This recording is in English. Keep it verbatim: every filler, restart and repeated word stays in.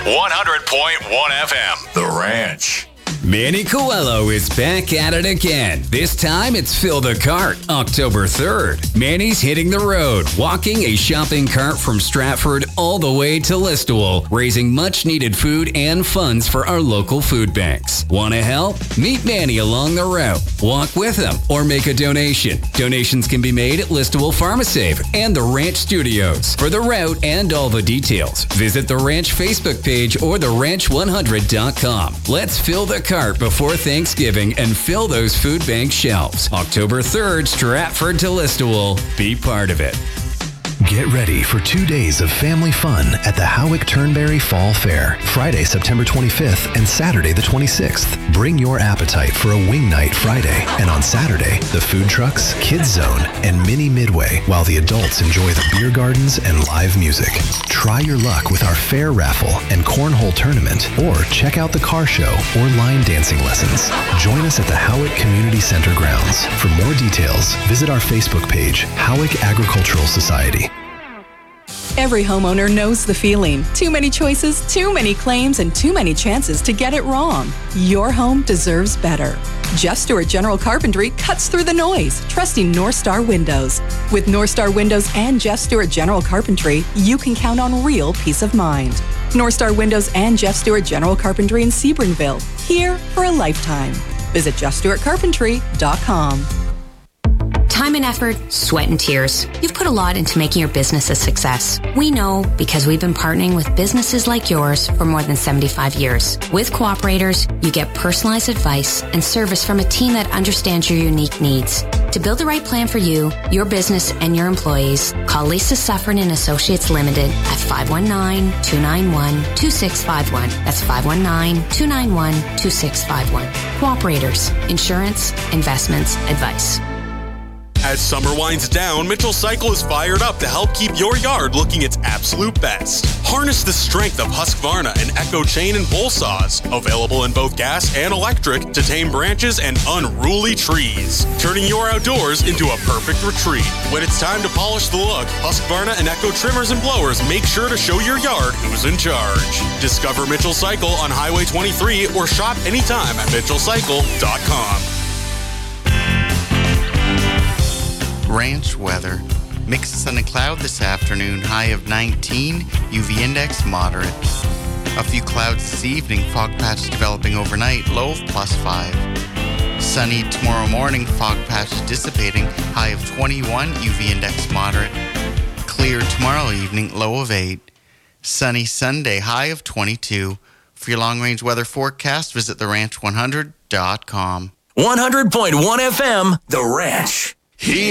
one hundred point one F M. The Ranch. Manny Coelho is back at it again. This time it's Fill the Cart, October third. Manny's hitting the road, walking a shopping cart from Stratford all the way to Listowel, raising much-needed food and funds for our local food banks. Want to help? Meet Manny along the route. Walk with him or make a donation. Donations can be made at Listowel Pharmasave and the Ranch Studios. For the route and all the details, visit the Ranch Facebook page or the ranch one hundred dot com. Let's fill the cart before Thanksgiving and fill those food bank shelves. October third, Stratford to Listowel. Be part of it. Get ready for two days of family fun at the Howick Turnberry Fall Fair, Friday, September twenty-fifth and Saturday the twenty-sixth. Bring your appetite for a wing night Friday, and on Saturday, the food trucks, kids zone, and mini midway, while the adults enjoy the beer gardens and live music. Try your luck with our fair raffle and cornhole tournament, or check out the car show or line dancing lessons. Join us at the Howick Community Center grounds. For more details, visit our Facebook page, Howick Agricultural Society. Every homeowner knows the feeling. Too many choices, too many claims, and too many chances to get it wrong. Your home deserves better. Jeff Stewart General Carpentry cuts through the noise, trusting North Star Windows. With North Star Windows and Jeff Stewart General Carpentry, you can count on real peace of mind. North Star Windows and Jeff Stewart General Carpentry in Sebringville, here for a lifetime. Visit jeff stewart carpentry dot com. Time and effort, sweat and tears. You've put a lot into making your business a success. We know because we've been partnering with businesses like yours for more than seventy-five years. With Cooperators, you get personalized advice and service from a team that understands your unique needs. To build the right plan for you, your business, and your employees, call Lisa Suffern and Associates Limited at five one nine, two nine one, two six five one. That's five one nine, two nine one, two six five one. Cooperators. Insurance, investments, advice. As summer winds down, Mitchell Cycle is fired up to help keep your yard looking its absolute best. Harness the strength of Husqvarna and Echo chain and pole saws, available in both gas and electric, to tame branches and unruly trees, turning your outdoors into a perfect retreat. When it's time to polish the look, Husqvarna and Echo trimmers and blowers make sure to show your yard who's in charge. Discover Mitchell Cycle on Highway twenty-three or shop anytime at mitchell cycle dot com. Ranch weather. Mixed sun and cloud this afternoon, high of nineteen, U V index moderate. A few clouds this evening, fog patch developing overnight, low of plus five. Sunny tomorrow morning, fog patch dissipating, high of twenty-one, U V index moderate. Clear tomorrow evening, low of eight. Sunny Sunday, high of twenty-two. For your long-range weather forecast, visit the ranch one hundred dot com. one hundred point one F M, The Ranch. He